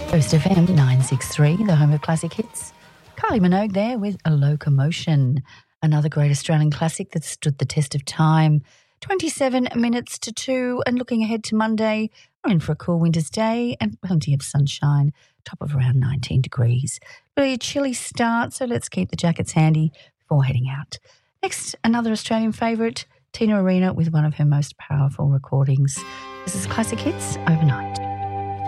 Coast FM 963, the home of classic hits. Kylie Minogue there with A Locomotion, another great Australian classic that stood the test of time. 27 minutes to 2, and looking ahead to Monday, we're in for a cool winter's day and plenty of sunshine, top of around 19 degrees. Really a chilly start, so let's keep the jackets handy before heading out. Next, another Australian favourite, Tina Arena with one of her most powerful recordings. This is Classic Hits Overnight.